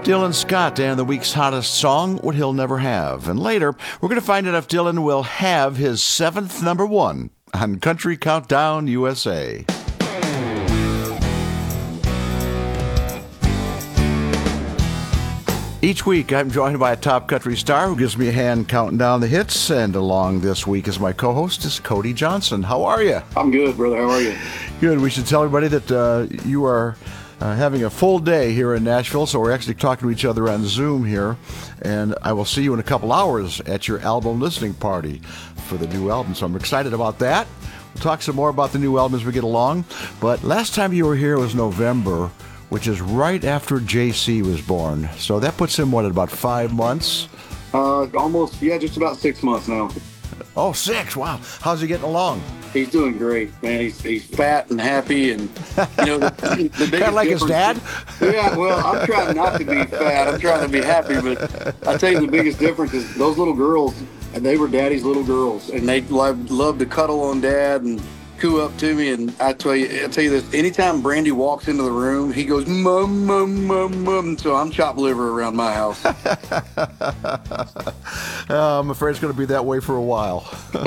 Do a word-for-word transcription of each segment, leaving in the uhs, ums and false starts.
Dylan Scott and the week's hottest song, What He'll Never Have. And later, we're going to find out if Dylan will have his seventh number one on Country Countdown U S A. Each week, I'm joined by a top country star who gives me a hand counting down the hits. And along this week as my co-host is Cody Johnson. How are you? I'm good, brother. How are you? Good. We should tell everybody that uh, you are uh, having a full day here in Nashville. So we're actually talking to each other on Zoom here. And I will see you in a couple hours at your album listening party for the new album. So I'm excited about that. We'll talk some more about the new album as we get along. But last time you were here was November, which is right after J C was born. So that puts him, what, at about five months? Uh, almost, yeah, just about six months now. Oh, six, wow. How's he getting along? He's doing great, man. He's he's fat and happy, and, you know, the, the biggest Kind of like his dad? Yeah, well, I'm trying not to be fat. I'm trying to be happy, but I tell you the biggest difference is those little girls, and they were daddy's little girls, and they love, love to cuddle on dad and coo up to me. And I tell you, I tell you this, anytime Brandy walks into the room, he goes, mum, mum, mum, mum. So I'm chopped liver around my house. uh, I'm afraid it's going to be that way for a while.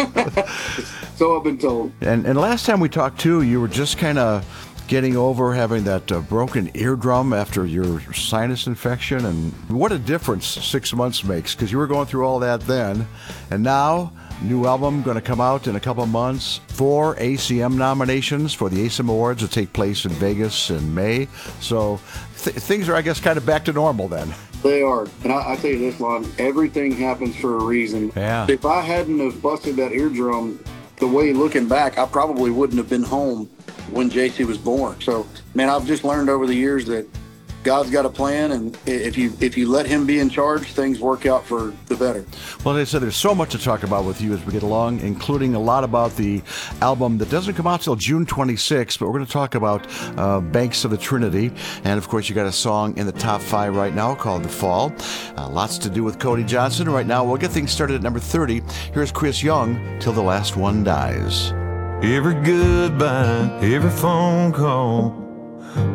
So I've been told. And, and last time we talked, too, you were just kind of getting over having that uh, broken eardrum after your sinus infection. And what a difference six months makes, because you were going through all that then. And now, new album going to come out in a couple months. Four A C M nominations for the A C M Awards that take place in Vegas in May. So th- things are, I guess, kind of back to normal then. They are. And I, I tell you this, Lon, everything happens for a reason. Yeah. If I hadn't have busted that eardrum, the way looking back, I probably wouldn't have been home when J C was born. So, man, I've just learned over the years that God's got a plan, and if you if you let him be in charge, things work out for the better. Well, as I said, there's so much to talk about with you as we get along, including a lot about the album that doesn't come out till June twenty-sixth, but we're going to talk about uh, Banks of the Trinity. And, of course, you got a song in the top five right now called The Fall. Uh, lots to do with Cody Johnson. Right now, we'll get things started at number thirty. Here's Chris Young, Till the Last One Dies. Every goodbye, every phone call,